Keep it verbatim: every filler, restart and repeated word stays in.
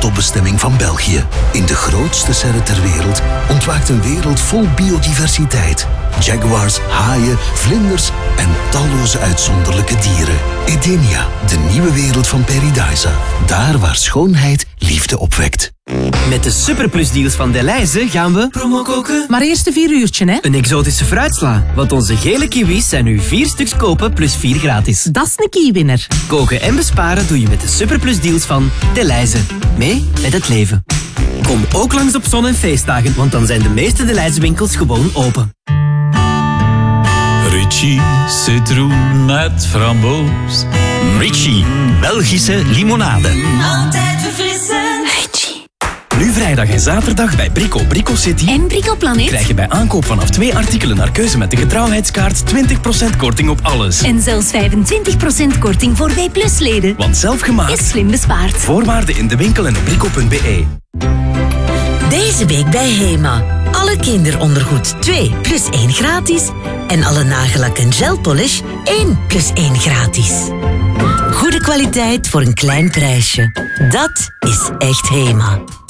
topbestemming van België. In de grootste serre ter wereld ontwaakt een wereld vol biodiversiteit. Jaguars, haaien, vlinders en talloze uitzonderlijke dieren. Edenia, de nieuwe wereld van Paradise. Daar waar schoonheid liefde opwekt. Met de superplusdeals van Delhaize gaan we promo koken. Maar eerst een vier uurtje, hè? Een exotische fruitsla. Want onze gele kiwis zijn nu vier stuks kopen plus vier gratis. Dat is een kiewinner. Koken en besparen doe je met de superplusdeals van Delhaize. Mee met het leven. Kom ook langs op zon- en feestdagen, want dan zijn de meeste Delhaize winkels gewoon open. Ritchie citroen met framboos. Ritchie, Belgische limonade. Altijd verfrissend. Ritchie. Nu vrijdag en zaterdag bij Brico Brico City. En Brico Planet. Krijg je bij aankoop vanaf twee artikelen naar keuze met de getrouwheidskaart twintig procent korting op alles. En zelfs vijfentwintig procent korting voor W Plus leden. Want zelf gemaakt is slim bespaard. Voorwaarden in de winkel en op brico punt b e. Deze week bij Hema. Alle kinderondergoed twee plus één gratis. En alle nagellak en gelpolish één plus één gratis. Goede kwaliteit voor een klein prijsje. Dat is echt Hema.